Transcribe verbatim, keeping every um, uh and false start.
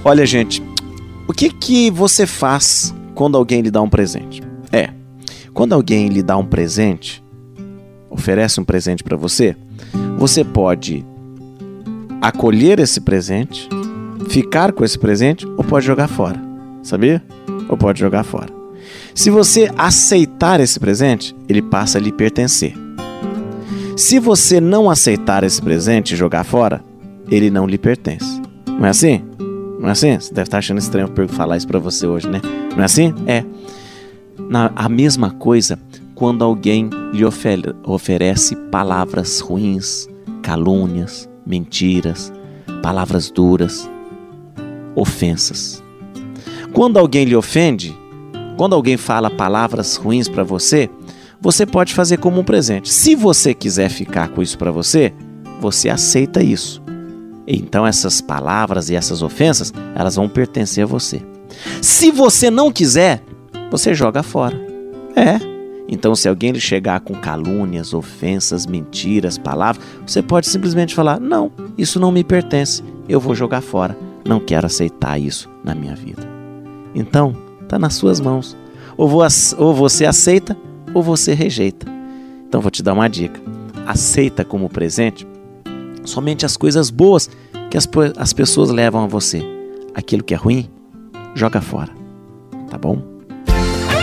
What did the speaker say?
Olha, gente, o que que você faz quando alguém lhe dá um presente? É, quando alguém lhe dá um presente, oferece um presente para você, você pode acolher esse presente, ficar com esse presente ou pode jogar fora, sabia? Ou pode jogar fora. Se você aceitar esse presente, ele passa a lhe pertencer. Se você não aceitar esse presente e jogar fora, ele não lhe pertence. Não é assim? Não é assim? Você deve estar achando estranho eu falar isso para você hoje, né? Não é assim? É. Na, a mesma coisa quando alguém lhe ofere, oferece palavras ruins, calúnias, mentiras, palavras duras, ofensas. Quando alguém lhe ofende, quando alguém fala palavras ruins para você, você pode fazer como um presente. Se você quiser ficar com isso para você, você aceita isso. Então essas palavras e essas ofensas, elas vão pertencer a você. Se você não quiser, você joga fora. É. Então se alguém lhe chegar com calúnias, ofensas, mentiras, palavras, você pode simplesmente falar: não, isso não me pertence, eu vou jogar fora. Não quero aceitar isso na minha vida. Então, está nas suas mãos. Ou, vou, ou você aceita, ou você rejeita. Então vou te dar uma dica. Aceita como presente somente as coisas boas que as, as pessoas levam a você. Aquilo que é ruim, joga fora. Tá bom?